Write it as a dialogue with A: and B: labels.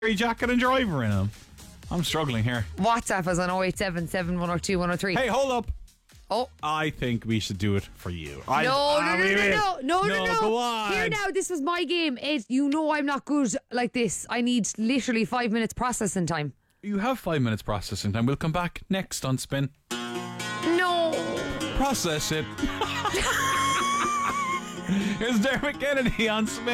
A: jacket and driver in them. I'm struggling here.
B: WhatsApp us on 087 7102 103.
A: Hey, hold up.
B: Oh.
A: I think we should do it for you.
B: No.
A: Go on.
B: Here now, this was my game. Ed, you know I'm not good like this. I need literally 5 minutes processing time.
A: You have 5 minutes processing time. We'll come back next on Spin.
B: No.
A: Process it. Here's Dermot Kennedy on Spin.